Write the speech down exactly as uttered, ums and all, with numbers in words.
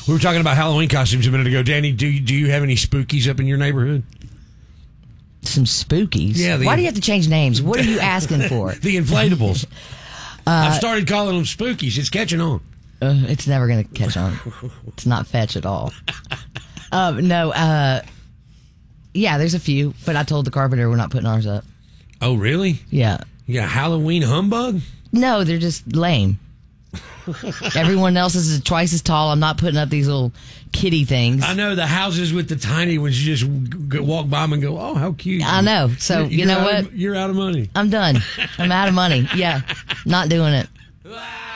We were talking about Halloween costumes a minute ago. Danny, do you, do you have any spookies up in your neighborhood? Some spookies? Yeah. The, Why do you have to change names? What are you asking for? The inflatables. uh, I've started calling them spookies. It's catching on. Uh, it's never going to catch on. It's not fetch at all. Um, no, uh, yeah, there's a few, but I told the carpenter we're not putting ours up. Oh, really? Yeah. You got a Halloween humbug? No, they're just lame. Everyone else is twice as tall. I'm not putting up these little kitty things. I know the houses with the tiny ones. You just g- walk by them and go, "Oh, how cute!" I know. So you're, you you're know what? what? Of, you're out of money. I'm done. I'm out of money. Yeah, not doing it.